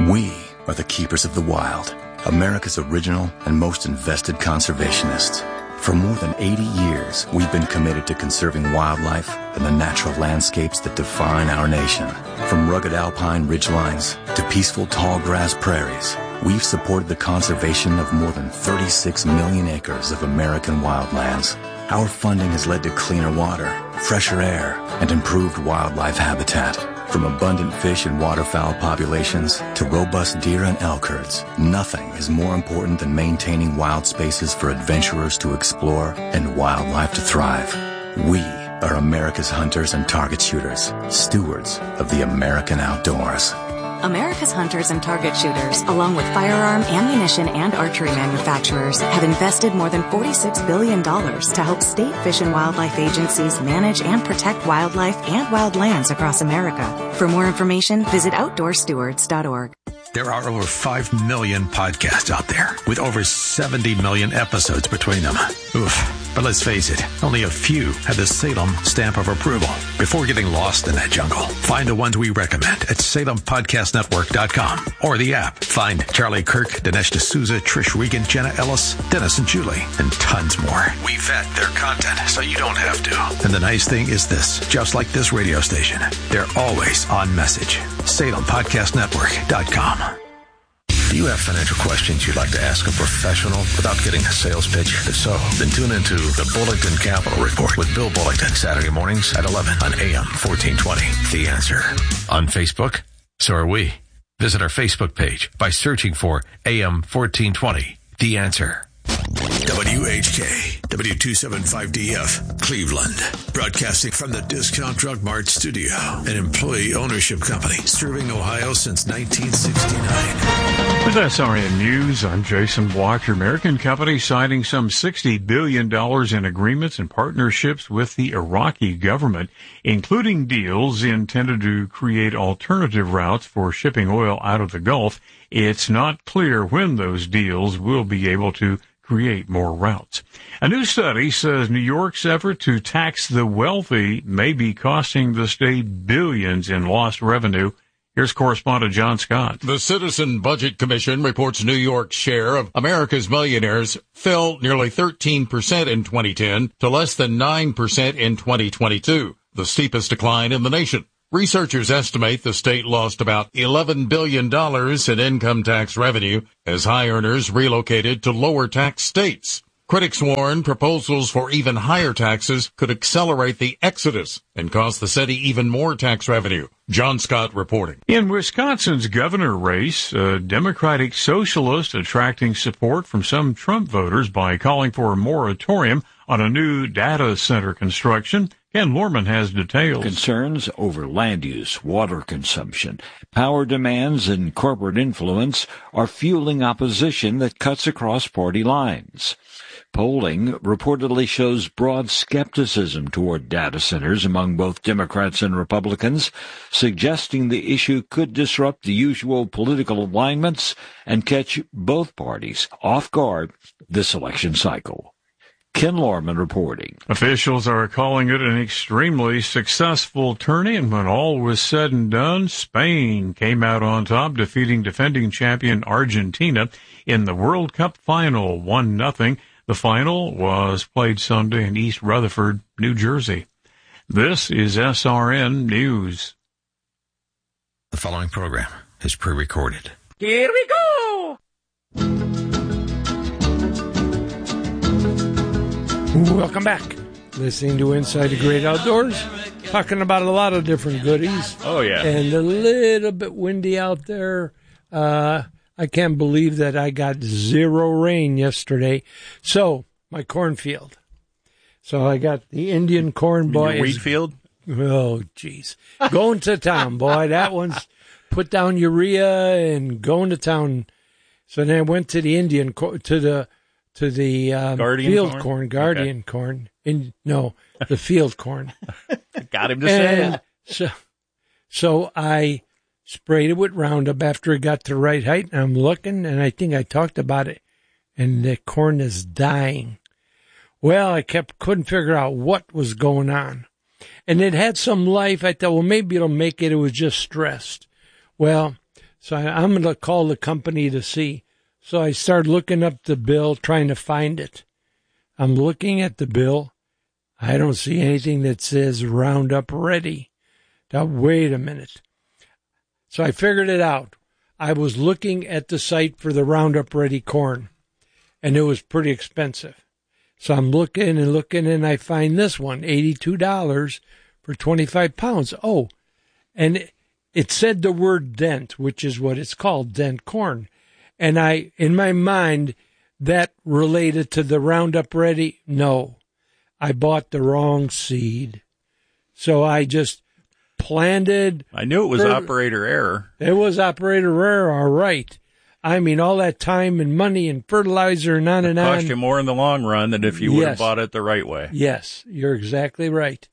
We are the keepers of the wild, America's original and most invested conservationists. For more than 80 years, we've been committed to conserving wildlife and the natural landscapes that define our nation. From rugged alpine ridgelines to peaceful tall grass prairies, we've supported the conservation of more than 36 million acres of American wildlands. Our funding has led to cleaner water, fresher air, and improved wildlife habitat. From abundant fish and waterfowl populations to robust deer and elk herds, nothing is more important than maintaining wild spaces for adventurers to explore and wildlife to thrive. We are America's hunters and target shooters, stewards of the American outdoors. America's hunters and target shooters, along with firearm, ammunition, and archery manufacturers, have invested more than $46 billion to help state fish and wildlife agencies manage and protect wildlife and wildlands across America. For more information, visit OutdoorStewards.org. There are over 5 million podcasts out there, with over 70 million episodes between them. Oof. But let's face it, only a few have the Salem stamp of approval. Before getting lost in that jungle, find the ones we recommend at SalemPodcastNetwork.com or the app. Find Charlie Kirk, Dinesh D'Souza, Trish Regan, Jenna Ellis, Dennis and Julie, and tons more. We vet their content so you don't have to. And the nice thing is this, just like this radio station, they're always on message. SalemPodcastNetwork.com. Do you have financial questions you'd like to ask a professional without getting a sales pitch? If so, then tune into the Bullington Capital Report with Bill Bullington, Saturday mornings at 11 on AM 1420. The Answer. On Facebook, so are we. Visit our Facebook page by searching for AM 1420. The Answer. WHK, W275DF, Cleveland, broadcasting from the Discount Drug Mart studio, an employee ownership company serving Ohio since 1969. With SRN News, I'm Jason Block. Your American company signing some $60 billion in agreements and partnerships with the Iraqi government, including deals intended to create alternative routes for shipping oil out of the Gulf. It's not clear when those deals will be able to create more routes. A new study says New York's effort to tax the wealthy may be costing the state billions in lost revenue. Here's correspondent John Scott. The Citizen Budget Commission reports New York's share of America's millionaires fell nearly 13% in 2010 to less than 9% in 2022, the steepest decline in the nation. Researchers estimate the state lost about $11 billion in income tax revenue as high earners relocated to lower tax states. Critics warn proposals for even higher taxes could accelerate the exodus and cost the city even more tax revenue. John Scott reporting. In Wisconsin's governor race, a Democratic socialist attracting support from some Trump voters by calling for a moratorium on a new data center construction. Ken Lorman has details. Concerns over land use, water consumption, power demands, and corporate influence are fueling opposition that cuts across party lines. Polling reportedly shows broad skepticism toward data centers among both Democrats and Republicans, suggesting the issue could disrupt the usual political alignments and catch both parties off guard this election cycle. Ken Lorman reporting. Officials are calling it an extremely successful tourney, and when all was said and done, Spain came out on top, defeating defending champion Argentina in the World Cup final 1-0. The final was played Sunday in East Rutherford, New Jersey. This is SRN News. The following program is pre-recorded. Here we go! Welcome back. Listening to Inside the Great Outdoors. Talking about a lot of different goodies. Oh, yeah. And a little bit windy out there. I can't believe that I got 0 rain yesterday. So, my cornfield. So, I got the Indian corn, boy. Your wheat field? Oh, jeez. Going to town, boy. That one's put down urea and going to town. So, then I went to the Indian, to the field corn, Guardian corn. The field corn. Got him to say it. So I sprayed it with Roundup after it got to the right height, and I'm looking, and I think I talked about it, and the corn is dying. Well, I couldn't figure out what was going on. And it had some life. I thought, well, maybe it'll make it. It was just stressed. Well, So I'm going to call the company to see. So I start looking up the bill, trying to find it. I'm looking at the bill. I don't see anything that says Roundup Ready. Now, wait a minute. So I figured it out. I was looking at the site for the Roundup Ready corn, and it was pretty expensive. So I'm looking, and I find this one, $82 for 25 pounds. Oh, and it said the word dent, which is what it's called, dent corn. And in my mind, that related to the Roundup Ready. No, I bought the wrong seed. So I just planted. I knew it was operator error. It was operator error, all right. I mean, all that time and money and fertilizer and on and on. It cost you more in the long run than if you would have bought it the right way. Yes, you're exactly right.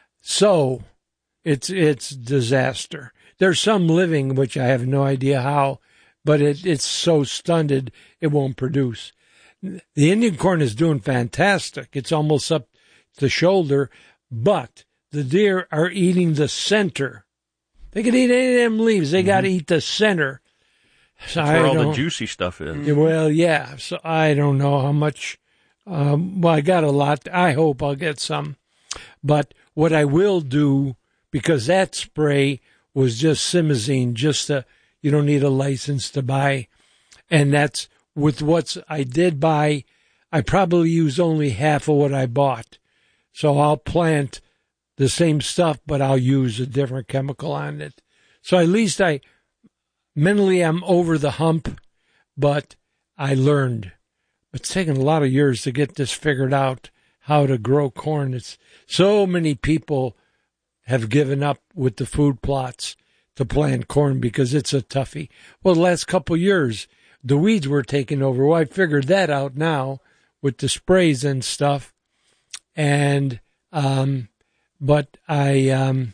So it's disaster. There's some living, which I have no idea how, but it's so stunted it won't produce. The Indian corn is doing fantastic. It's almost up the shoulder, but the deer are eating the center. They can eat any of them leaves. They got to eat the center. So that's where all the juicy stuff is. Well, yeah. So I don't know how much. Well, I got a lot. I hope I'll get some. But what I will do, because that spray was just Simazine, you don't need a license to buy. And that's with I did buy, I probably used only half of what I bought. So I'll plant the same stuff, but I'll use a different chemical on it. So at least mentally I'm over the hump, but I learned. It's taken a lot of years to get this figured out, how to grow corn. It's so many people have given up with the food plots to plant corn because it's a toughie. Well, the last couple of years, the weeds were taking over. Well, I figured that out now with the sprays and stuff. And, but oh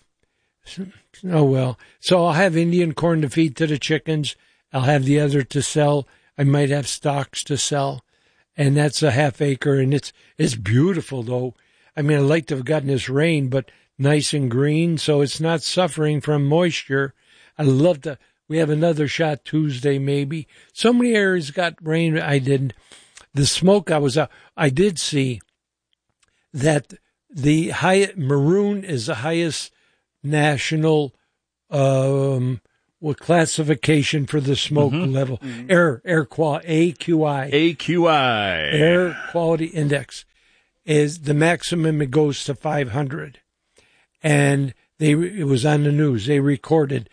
well. So I'll have Indian corn to feed to the chickens. I'll have the other to sell. I might have stalks to sell. And that's a half acre. And it's beautiful though. I mean, I'd like to have gotten this rain, but nice and green. So it's not suffering from moisture. I love to, we have another shot Tuesday maybe. So many areas got rain. I didn't. The smoke I did see that the maroon is the highest national classification for the smoke level. Air quality, AQI. Air quality index is the maximum. It goes to 500. And it was on the news. They recorded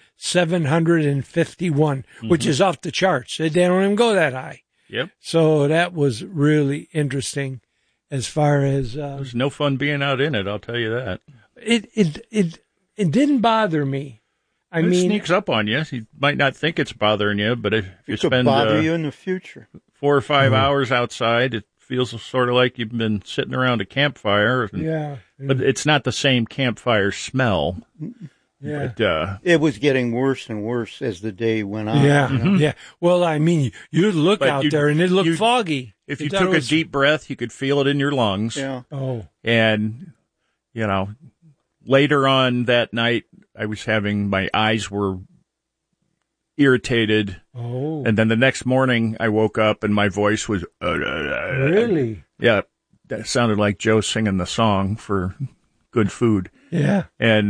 751, which is off the charts. They don't even go that high. Yep. So that was really interesting as far as... There's no fun being out in it, I'll tell you that. It didn't bother me. It sneaks up on you. You might not think it's bothering you, but if you spend... It could bother you in the future. 4 or 5 hours outside, it feels sort of like you've been sitting around a campfire. Yeah. But it's not the same campfire smell. Yeah. But, it was getting worse and worse as the day went on. Yeah. Yeah. Well, I mean, you'd look out there and it looked foggy. If you took a deep breath, you could feel it in your lungs. Yeah. Oh. And, later on that night, my eyes were irritated. Oh. And then the next morning, I woke up and my voice was... Really? Yeah. That sounded like Joe singing the song for good food. Yeah. And,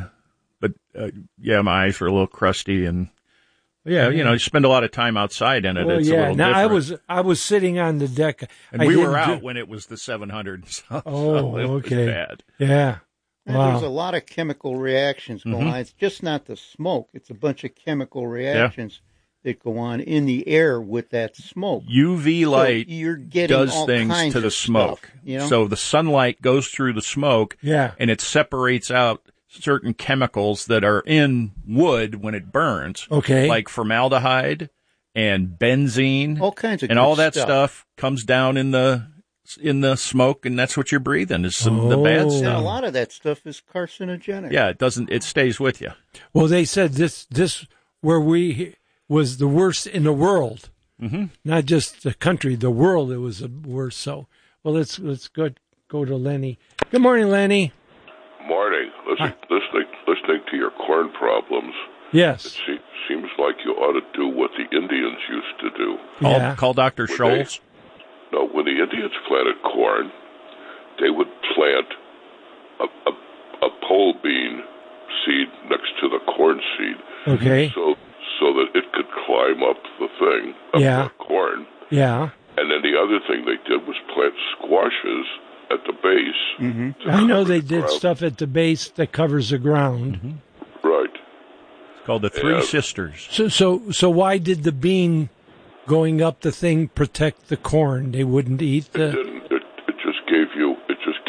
my eyes were a little crusty and, you spend a lot of time outside in it. Well, it's a little different. I was sitting on the deck. And we were out when it was the 700. So it was bad. Yeah. And there's a lot of chemical reactions going on. It's just not the smoke. It's a bunch of chemical reactions that go on in the air with that smoke. UV light you're getting does all things kinds to the of smoke. Stuff, So the sunlight goes through the smoke and it separates out certain chemicals that are in wood when it burns. Okay. Like formaldehyde and benzene. All kinds of and all that stuff comes down in the smoke, and that's what you're breathing is the bad stuff. And a lot of that stuff is carcinogenic. Yeah, it stays with you. Well, they said this where we was the worst in the world. Not just the country, the world. It was the worst. So, well, let's go to Lenny. Good morning, Lenny. Morning. Listening to your corn problems. Yes. It seems like you ought to do what the Indians used to do. Call Dr. Scholes? When the Indians planted corn, they would plant a pole bean seed next to the corn seed. Okay. So that it could climb up the thing of the corn. Yeah. And then the other thing they did was plant squashes at the base. Mm-hmm. I know they did stuff at the base that covers the ground. Mm-hmm. Right. It's called the Three Sisters. So why did the bean going up the thing protect the corn? They wouldn't eat the. It didn't. It just gave you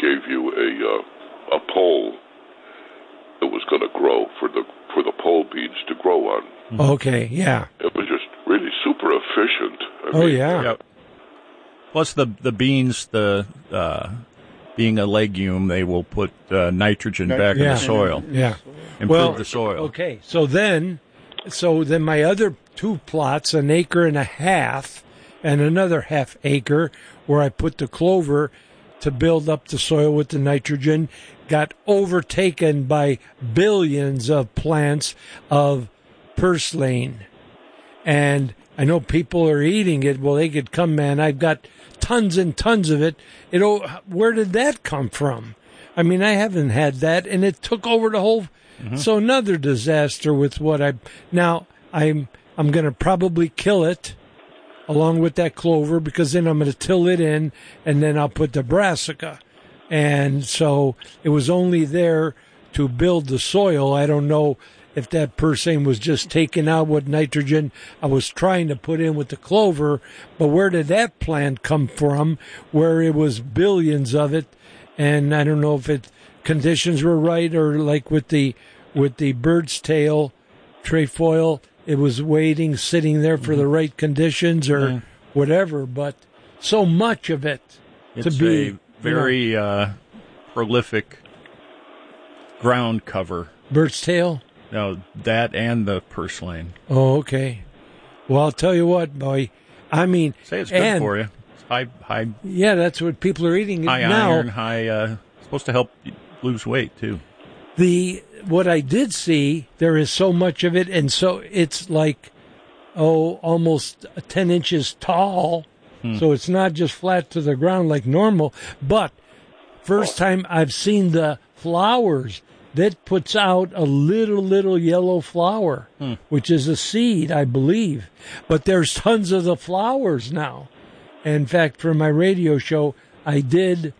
a pole that was going to grow for the pole beans to grow on. Okay. Yeah. It was just really super efficient. Yep. Plus the beans, being a legume, they will put nitrogen back in the soil. Yeah. Improve the soil. Okay. So then my other 2 plots, 1.5 acres and another 0.5 acre, where I put the clover to build up the soil with the nitrogen, got overtaken by billions of plants of purslane. And I know people are eating it. Well, they could come, man. I've got tons and tons of it. Where did that come from? I mean, I haven't had that, and it took over the whole. Mm-hmm. So another disaster with what I'm going to probably kill it along with that clover, because then I'm going to till it in, and then I'll put the brassica. And so it was only there to build the soil. I don't know if that purslane was just taking out what nitrogen I was trying to put in with the clover, but where did that plant come from, where it was billions of it? And I don't know if conditions were right, or like with the bird's tail trefoil, it was waiting, sitting there for the right conditions or whatever. But so much of it to be a very prolific ground cover. Bird's tail? No, that and the purslane. Oh, okay. Well, I'll tell you what, boy. I mean, say it's good for you. It's high. Yeah, that's what people are eating high now. Iron, high. Supposed to help lose weight too. What I did see, there is so much of it, and so it's like, almost 10 inches tall. So it's not just flat to the ground like normal. But first time I've seen the flowers. That puts out a little yellow flower, which is a seed, I believe. But there's tons of the flowers now. In fact, for my radio show, I did